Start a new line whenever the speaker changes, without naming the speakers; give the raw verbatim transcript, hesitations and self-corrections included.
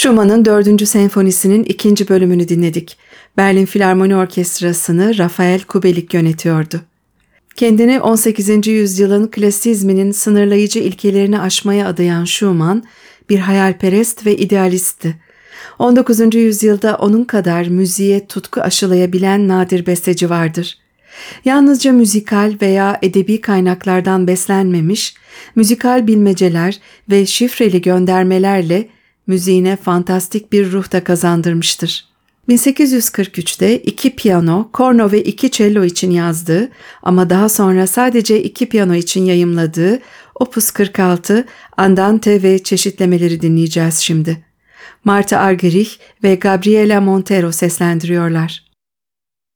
Schumann'ın dördüncü senfonisinin ikinci bölümünü dinledik. Berlin Filarmoni Orkestrası'nı Rafael Kubelik yönetiyordu. Kendini on sekizinci yüzyılın klasizminin sınırlayıcı ilkelerini aşmaya adayan Schumann, bir hayalperest ve idealistti. on dokuzuncu yüzyılda onun kadar müziğe tutku aşılayabilen nadir besteci vardır. Yalnızca müzikal veya edebi kaynaklardan beslenmemiş, müzikal bilmeceler ve şifreli göndermelerle müziğine fantastik bir ruh da kazandırmıştır. bin sekiz yüz kırk üçte iki piyano, korno ve iki cello için yazdığı ama daha sonra sadece iki piyano için yayımladığı Opus kırk altı, Andante ve çeşitlemeleri dinleyeceğiz şimdi. Marta Argerich ve Gabriela Montero seslendiriyorlar.